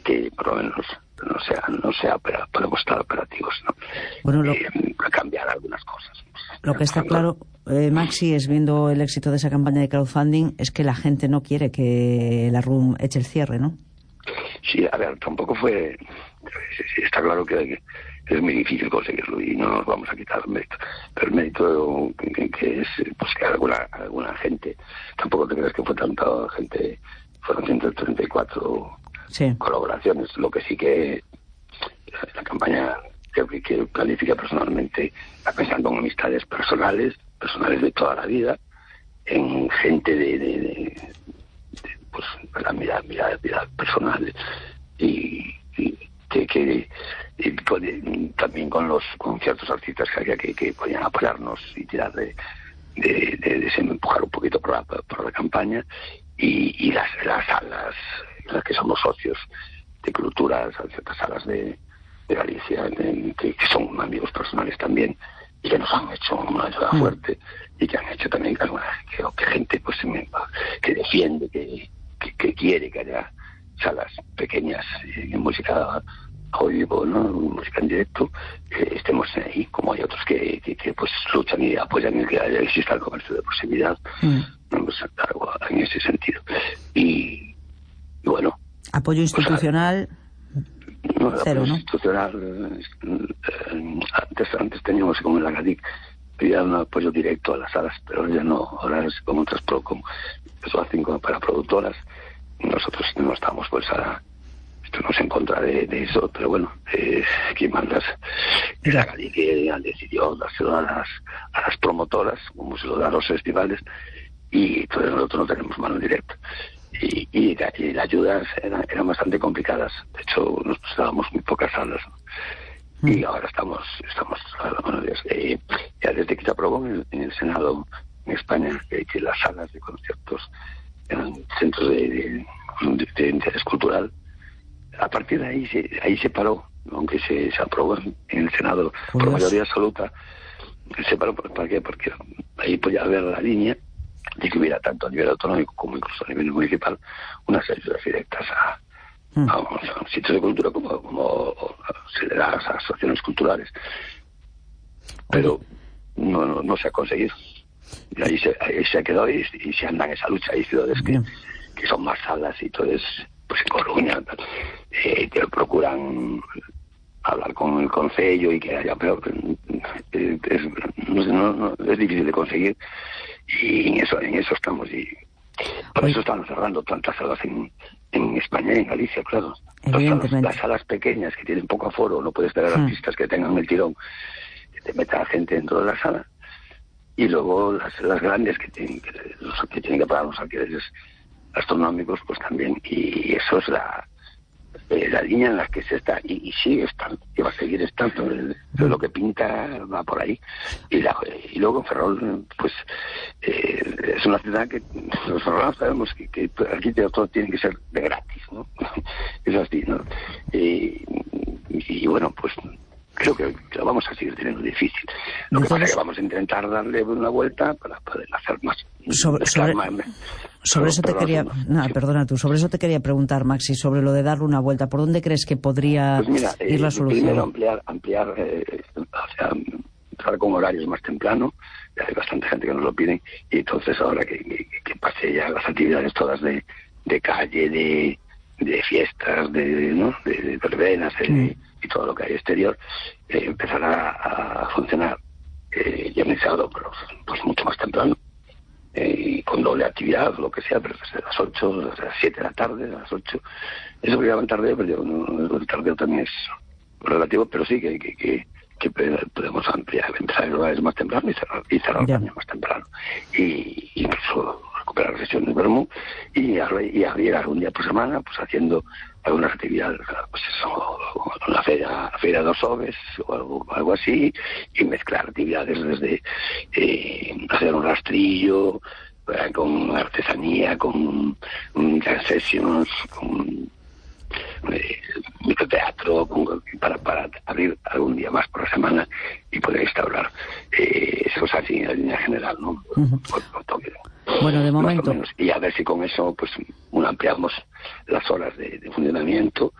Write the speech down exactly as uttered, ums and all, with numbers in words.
que por lo menos no sea, no sea opera, podemos estar operativos, ¿no? Bueno, lo, eh, a cambiar algunas cosas. Lo que está claro, eh, Maxi, es viendo el éxito de esa campaña de crowdfunding, es que la gente no quiere que la R U M eche el cierre, ¿no? Sí, a ver, tampoco fue... Sí, está claro que, que es muy difícil conseguirlo y no nos vamos a quitar el mérito. Pero el mérito que, que es pues que alguna alguna gente, tampoco te creas que fue tanta gente, fueron ciento treinta y cuatro sí. colaboraciones, lo que sí que la campaña que, que planifica personalmente, pensando en amistades personales, personales de toda la vida, en gente de, de, de, de pues, la mirada, mirada, mirada personal y, y que, que y con, también con los con ciertos artistas que había que, que podían apoyarnos y tirar de, de, de, de empujar un poquito por la, por la campaña y, y las, las salas, las que somos socios de culturas, ciertas salas de de Galicia, de, que, que son amigos personales también, y que nos han hecho una ayuda fuerte, y que han hecho también que, que, que gente pues que defiende, que, que, que quiere que haya salas pequeñas en música a vivo, ¿no? Música en directo, que estemos ahí, como hay otros que, que, que pues luchan y apoyan el que haya, exista el comercio de proximidad, mm. no, pues, algo en ese sentido. Y, y bueno. Apoyo institucional. Pues, No, Cero, ¿no? institucional, eh, antes, antes teníamos como en la GADIC, pedían un apoyo directo a las salas, pero ya no, ahora es como otras pro, como eso hacen como para productoras, nosotros no estamos pues a, estamos en contra de, de eso, pero bueno, eh, quien mandas es la GADIC, que decidió dárselo a las, a las promotoras, como se lo da a los festivales, y entonces nosotros no tenemos mano directa. Y, y, y las ayudas eran, eran bastante complicadas. De hecho, nosotros dábamos muy pocas salas, ¿no? Mm. Y ahora estamos, estamos bueno, desde, ya desde que se aprobó en el, en el Senado en España, que, que las salas de conciertos eran centros de, de, de, de interés cultural. A partir de ahí se, ahí se paró, aunque se, se aprobó en, en el Senado por Dios. Mayoría absoluta. Se paró, ¿para qué? Porque ahí podía haber la línea de que hubiera tanto a nivel autonómico como incluso a nivel municipal unas ayudas directas a, mm. a, a sitios de cultura como, como se le da a las asociaciones culturales, pero no, no, no se ha conseguido y ahí se, ahí se ha quedado y, y se anda en esa lucha. Hay ciudades que, que son más salas y entonces pues en Coruña eh, que procuran hablar con el concello y que haya peor eh, es, no, no, no, es difícil de conseguir. Y en eso, en eso estamos, y por eso están cerrando tantas salas en, en España y en Galicia, claro. Las, las salas pequeñas que tienen poco aforo, no puedes tener hmm. artistas que tengan el tirón, que te meta gente dentro de la sala, y luego las, las grandes que tienen que, los, que tienen que pagar los alquileres astronómicos, pues también, y eso es la eh, la línea en la que se está, y, y sigue estando, y va a seguir estando, el, lo que pinta va por ahí. Y, la, y luego Ferrol, pues eh, es una ciudad que los ferrolanos sabemos que, que aquí todo tiene que ser de gratis, ¿no? Es así, ¿no? Y, y, y bueno, pues creo que, que lo vamos a seguir teniendo difícil. Lo que pasa es que vamos a intentar darle una vuelta para poder hacer más. Sobre, sobre, más, sobre eso te quería, nada, sí. perdona tú, sobre eso te quería preguntar, Maxi, sobre lo de darle una vuelta. ¿Por dónde crees que podría pues mira, ir eh, la solución? Primero ampliar, ampliar, eh, o sea, empezar con horarios más temprano. Ya hay bastante gente que nos lo pide, y entonces ahora que, que, que pase ya las actividades todas de, de calle, de, de fiestas, de, ¿no? de, de verbenas, de, mm. y todo lo que hay exterior, eh, empezará a, a funcionar eh, ya iniciado, pero pues mucho más temprano, eh, con doble actividad, lo que sea, pero desde las ocho, desde las siete de la tarde, a las ocho, eso que llaman tardeo, pero yo, no, el tardeo también es relativo, pero sí que, que, que, que podemos ampliar, empezar el horario más temprano y cerrar, y cerrar también más temprano, y incluso recuperar sesiones de vermú y, y abrir algún día por semana, pues haciendo algunas actividades, pues eso, una feria, feria de dos oves o algo, algo así, y mezclar actividades desde eh, hacer un rastrillo eh, con artesanía, con um, jazz sessions, con eh, microteatro, con, para, para abrir algún día más por la semana y poder instaurar eh, eso es así en línea general, ¿no? Uh-huh. Por, por todo, bueno, de momento. Y a ver si con eso pues ampliamos las horas de, de funcionamiento